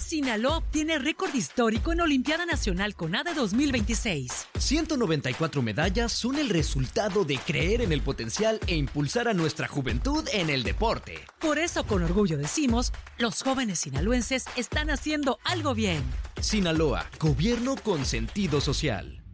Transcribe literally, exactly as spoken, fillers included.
Sinaloa obtiene récord histórico en Olimpiada Nacional CONADE dos mil veintiséis. ciento noventa y cuatro medallas son el resultado de creer en el potencial e impulsar a nuestra juventud en el deporte. Por eso, con orgullo decimos, los jóvenes sinaloenses están haciendo algo bien. Sinaloa, gobierno con sentido social.